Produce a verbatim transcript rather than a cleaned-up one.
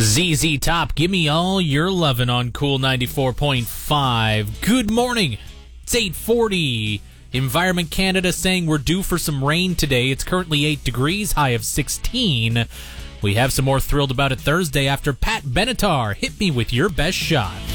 Z Z Top, give me all your lovin' on Cool ninety-four point five. Good morning. It's eight forty. Environment Canada saying we're due for some rain today. It's currently eight degrees, high of sixteen. We have some more Thrilled About It Thursday after Pat Benatar. Hit me with your best shot.